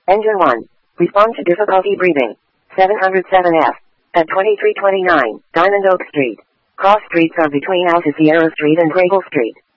Engine 1. Respond to difficulty breathing. 707F. At 2329, Diamond Oak Street. Cross streets are between Alta Sierra Street and Grable Street.